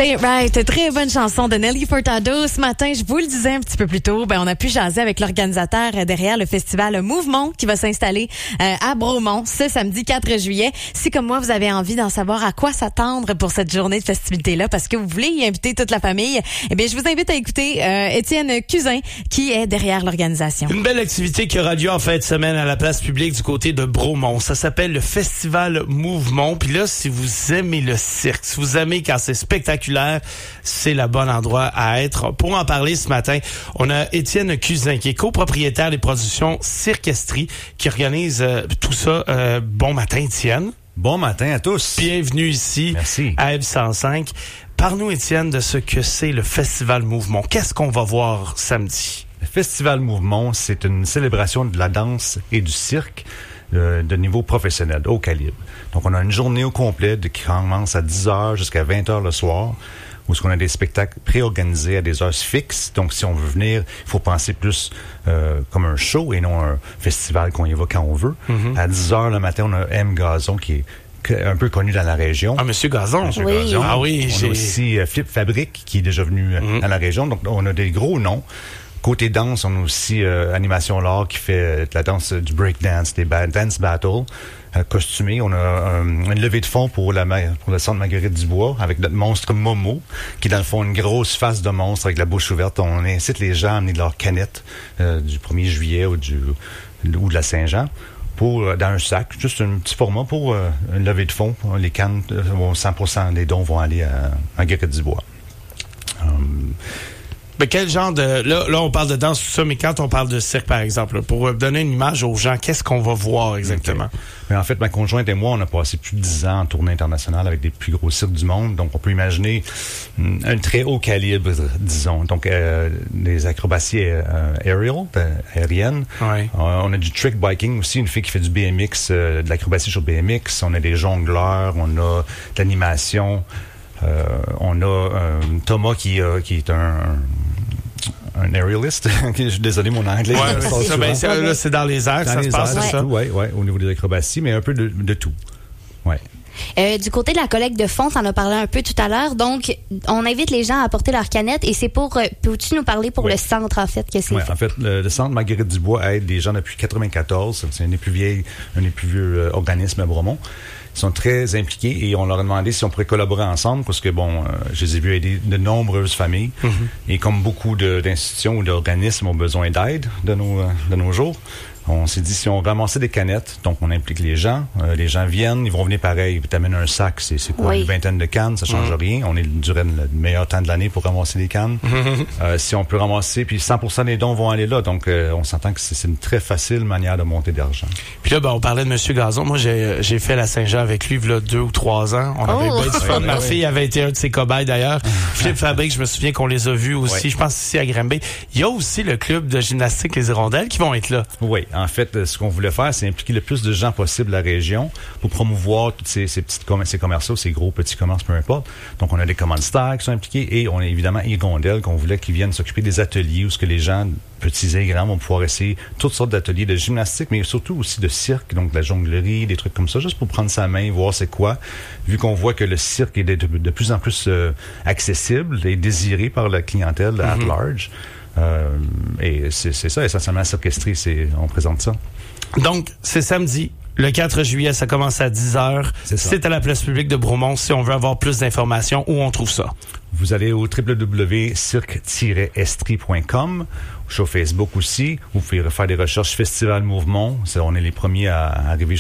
Say It Right, très bonne chanson de Nelly Furtado. Ce matin, je vous le disais un petit peu plus tôt, on a pu jaser avec l'organisateur derrière le festival Mouvement qui va s'installer à Bromont ce samedi 4 juillet. Si comme moi, vous avez envie d'en savoir à quoi s'attendre pour cette journée de festivité-là, parce que vous voulez y inviter toute la famille, eh bien, je vous invite à écouter Étienne Cusin qui est derrière l'organisation. Une belle activité qui aura lieu en fin de semaine à la place publique du côté de Bromont. Ça s'appelle le Festival Mouvement. Puis là, si vous aimez le cirque, si vous aimez quand c'est spectaculaire, c'est le bon endroit à être. Pour en parler ce matin, on a Étienne Cusin, qui est copropriétaire des productions Cirquestrie, qui organise tout ça. Bon matin, Étienne. Bon matin à tous. Bienvenue ici. Merci. À F105. Parle-nous, Étienne, de ce que c'est le Festival Mouvement. Qu'est-ce qu'on va voir samedi? Le Festival Mouvement, c'est une célébration de la danse et du cirque de niveau professionnel, haut calibre. Donc, on a une journée au complet qui commence à 10h jusqu'à 20h le soir, où on a des spectacles préorganisés à des heures fixes. Donc, si on veut venir, il faut penser plus comme un show et non un festival qu'on y va quand on veut. Mm-hmm. À 10h le matin, on a M. Gazon qui est un peu connu dans la région. Ah, Monsieur Gazon. Monsieur Gazon. Ah oui, on a aussi Flip Fabrique qui est déjà venu dans la région. Donc, on a des gros noms. Côté danse, on a aussi Animation L'Art qui fait de la danse du breakdance, des dance battles costumés. On a une levée de fonds pour le centre Marguerite Dubois avec notre monstre Momo, qui est dans le fond une grosse face de monstre avec la bouche ouverte. On incite les gens à amener de leur canette du 1er juillet ou de la Saint-Jean dans un sac, juste un petit format pour une levée de fonds. Les cannes, 100% des dons vont aller à Marguerite Dubois. Mais quel genre de... Là, on parle de danse, tout ça, mais quand on parle de cirque, par exemple, pour donner une image aux gens, qu'est-ce qu'on va voir exactement? Okay. Mais en fait, ma conjointe et moi, on a passé plus de 10 ans en tournée internationale avec des plus gros cirques du monde. Donc, on peut imaginer un très haut calibre, disons. Donc, des acrobaties aériennes. Ouais. On a du trick biking aussi, une fille qui fait du BMX, de l'acrobatie sur BMX. On a des jongleurs, on a de l'animation. On a Thomas qui est un aerialist. Je suis désolé, mon anglais. Ouais, c'est dans les airs, ça se passe, c'est ça? Oui, au niveau des acrobaties, mais un peu de tout. Ouais. Du côté de la collecte de fonds, t'en as parlé un peu tout à l'heure. Donc, on invite les gens à apporter leurs canettes et c'est pour... peux-tu nous parler pour le centre, en fait, que c'est fait? En fait, le centre Marguerite Dubois aide les gens depuis 1994. C'est un des plus vieux organismes à Bromont. Ils sont très impliqués et on leur a demandé si on pourrait collaborer ensemble parce que, je les ai vus aider de nombreuses familles. Mm-hmm. Et comme beaucoup d'institutions ou d'organismes ont besoin d'aide de nos jours, on s'est dit si on ramassait des canettes, donc on implique les gens viennent, ils vont venir pareil, ils t'amènent un sac, c'est quoi, une vingtaine de cannes, ça change rien, on est durant le meilleur temps de l'année pour ramasser des cannes. Si on peut ramasser, puis 100% des dons vont aller là, donc on s'entend que c'est une très facile manière de monter d'argent. Puis là, on parlait de Monsieur Gazon, moi j'ai fait la Saint-Jean avec lui, il y a 2 ou 3 ans, on avait bien du fun, ma fille avait été un de ses cobayes d'ailleurs. Flip Fabrique, je me souviens qu'on les a vus aussi, je pense ici à Granby. Il y a aussi le club de gymnastique Les Hirondelles qui vont être là. Oui. En fait, ce qu'on voulait faire, c'est impliquer le plus de gens possible la région pour promouvoir tous ces commerces, ces gros petits commerces, peu importe. Donc, on a des commanditaires qui sont impliqués et on a évidemment Hirondelles qu'on voulait qu'ils viennent s'occuper des ateliers où ce que les gens, petits et grands, vont pouvoir essayer toutes sortes d'ateliers de gymnastique, mais surtout aussi de cirque, donc de la jonglerie, des trucs comme ça, juste pour prendre sa main, voir c'est quoi, vu qu'on voit que le cirque est de plus en plus accessible et désiré par la clientèle at large. Et c'est ça, essentiellement, Cirquestrie, on présente ça. Donc, c'est samedi, le 4 juillet, ça commence à 10h. C'est à la place publique de Bromont. Si on veut avoir plus d'informations, où on trouve ça? Vous allez au www.cirque-estrie.com, sur Facebook aussi. Vous pouvez faire des recherches Festival Mouvement. On est les premiers à arriver